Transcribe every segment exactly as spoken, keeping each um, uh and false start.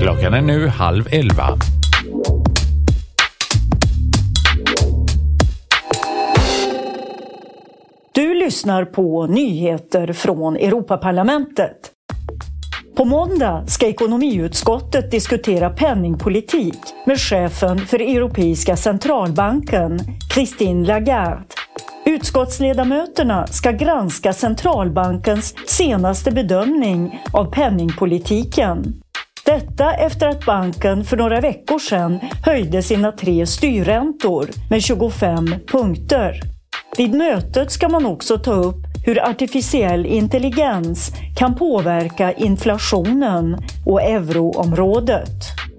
Klockan är nu halv elva. Du lyssnar på nyheter från Europaparlamentet. På måndag ska ekonomiutskottet diskutera penningpolitik med chefen för Europeiska centralbanken, Christine Lagarde. Utskottsledamöterna ska granska centralbankens senaste bedömning av penningpolitiken. Detta efter att banken för några veckor sedan höjde sina tre styrräntor med tjugofem punkter. Vid mötet ska man också ta upp hur artificiell intelligens kan påverka inflationen och euroområdet.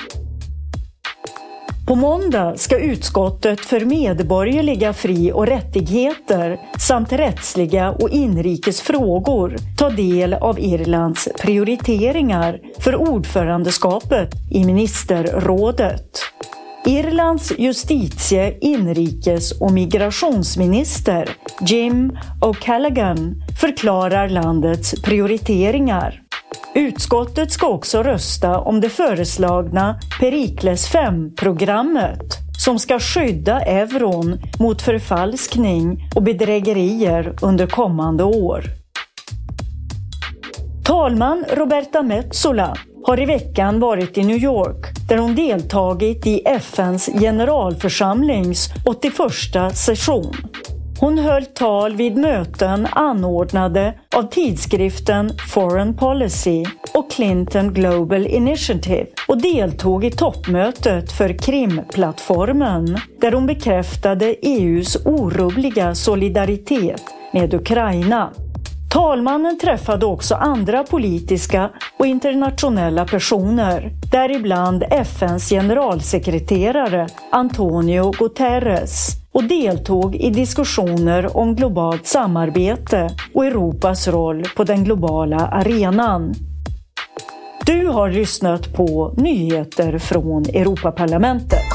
På måndag ska utskottet för medborgerliga fri- och rättigheter samt rättsliga och inrikes frågor ta del av Irlands prioriteringar för ordförandeskapet i ministerrådet. Irlands justitie-, inrikes- och migrationsminister Jim O'Callaghan förklarar landets prioriteringar. Utskottet ska också rösta om det föreslagna Perikles fem-programmet som ska skydda euron mot förfalskning och bedrägerier under kommande år. Talman Roberta Metsola har i veckan varit i New York där hon deltagit i F N:s generalförsamlings åttioförsta session. Hon höll tal vid möten anordnade av tidskriften Foreign Policy och Clinton Global Initiative och deltog i toppmötet för Krimplattformen där hon bekräftade E U:s orubbliga solidaritet med Ukraina. Talmannen träffade också andra politiska och internationella personer, däribland F N:s generalsekreterare Antonio Guterres, och deltog i diskussioner om globalt samarbete och Europas roll på den globala arenan. Du har lyssnat på nyheter från Europaparlamentet.